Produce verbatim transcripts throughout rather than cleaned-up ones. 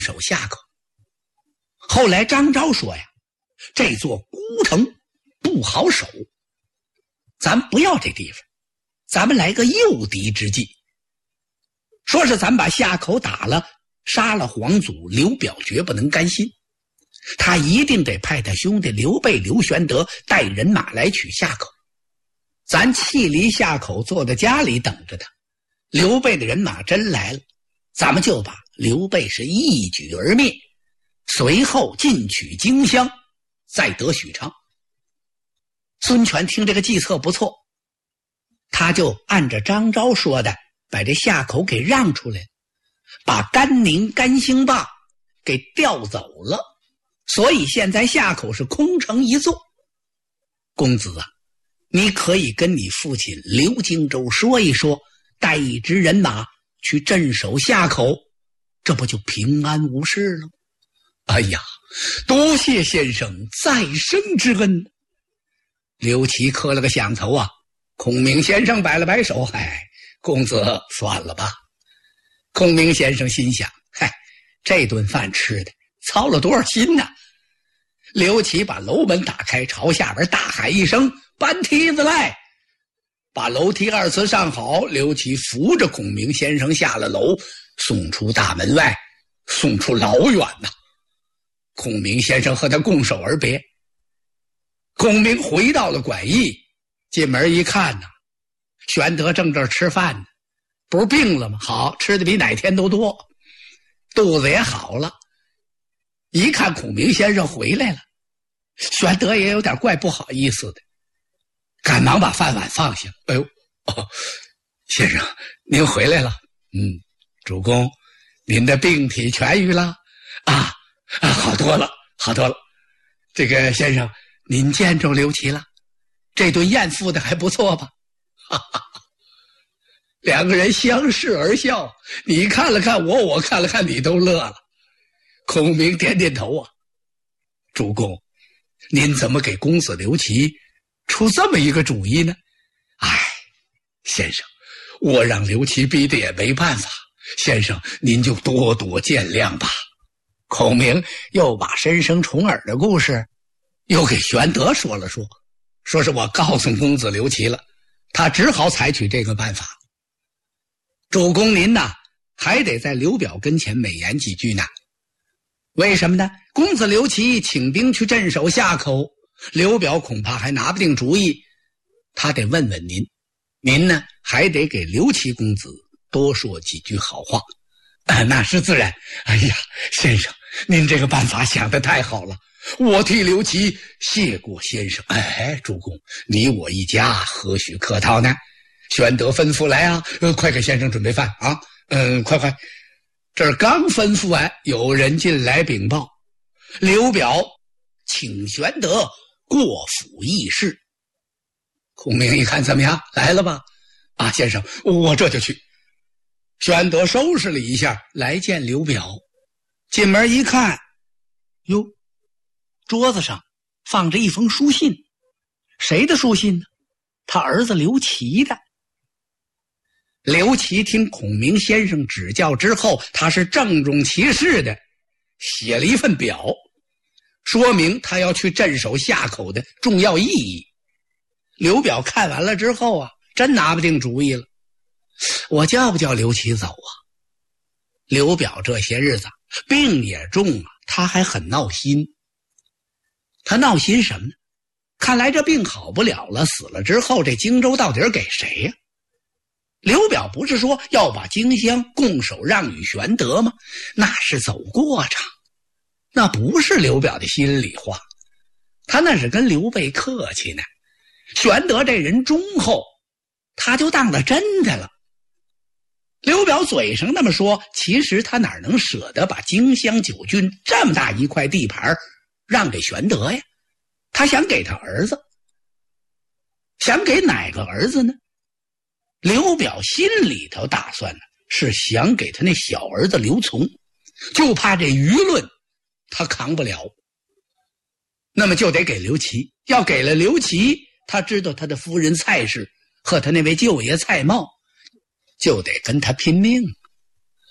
守夏口。后来张昭说呀，这座孤城不好守，咱不要这地方，咱们来个诱敌之计。说是咱把夏口打了，杀了皇祖，刘表绝不能甘心，他一定得派他兄弟刘备、刘玄德带人马来取夏口。咱弃离夏口，坐在家里等着他。刘备的人马真来了，咱们就把刘备是一举而灭，随后进取荆襄，再得许昌。孙权听这个计策不错，他就按着张昭说的，把这夏口给让出来，把甘宁、甘兴霸给调走了，所以现在夏口是空城一座。公子啊，你可以跟你父亲刘荆州说一说，带一支人马去镇守夏口，这不就平安无事了？哎呀，多谢先生再生之恩。刘琦磕了个响头啊，孔明先生摆了摆手，嗨，公子算了吧。孔明先生心想，嗨，这顿饭吃的操了多少心呢？刘琦把楼门打开，朝下边大喊一声，搬梯子来。把楼梯二次上好，刘琦扶着孔明先生下了楼，送出大门外，送出老远呐。孔明先生和他拱手而别。孔明回到了馆驿，进门一看呐，玄德正这儿吃饭呢，不是病了吗？好，吃的比哪天都多，肚子也好了。一看孔明先生回来了，玄德也有点怪不好意思的，赶忙把饭碗放下。哎呦，哦，先生您回来了。嗯，主公，您的病体痊愈了？啊啊，好多了，好多了。这个先生，您见着刘琦了？这顿宴付的还不错吧？哈哈哈。两个人相视而笑，你看了看我，我看了看你，都乐了。孔明点点头啊，主公，您怎么给公子刘琦出这么一个主意呢？哎，先生，我让刘琦逼得也没办法，先生您就多多见谅吧。孔明又把申生重耳的故事又给玄德说了说，说是我告诉公子刘琦了，他只好采取这个办法。主公您呐，还得在刘表跟前美言几句呢。为什么呢？公子刘琦请兵去镇守夏口，刘表恐怕还拿不定主意，他得问问您，您呢还得给刘琦公子多说几句好话。啊，那是自然。哎呀，先生，您这个办法想得太好了，我替刘琦谢过先生。哎，主公，你我一家何须客套呢？玄德吩咐来啊，呃，快给先生准备饭啊！嗯、呃，快快。这儿刚吩咐完，有人进来禀报，刘表请玄德过府议事。孔明一看，怎么样，来了吧？啊，先生，我这就去。玄德收拾了一下，来见刘表。进门一看，哟，桌子上放着一封书信。谁的书信呢？他儿子刘琦的。刘琦听孔明先生指教之后，他是郑重其事的写了一份表，说明他要去镇守夏口的重要意义。刘表看完了之后啊，真拿不定主意了，我叫不叫刘琦走啊？刘表这些日子病也重啊，他还很闹心。他闹心什么呢？看来这病好不了了，死了之后这荆州到底给谁呀？刘表不是说要把荆襄拱手让与玄德吗？那是走过场，那不是刘表的心里话，他那是跟刘备客气呢。玄德这人忠厚，他就当了真的了。刘表嘴上那么说，其实他哪能舍得把荆襄九郡这么大一块地盘让给玄德呀？他想给他儿子。想给哪个儿子呢？刘表心里头打算呢，是想给他那小儿子刘琮，就怕这舆论他扛不了，那么就得给刘琦。要给了刘琦，他知道他的夫人蔡氏和他那位舅爷蔡瑁就得跟他拼命。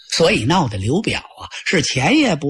所以闹得刘表啊是钱也不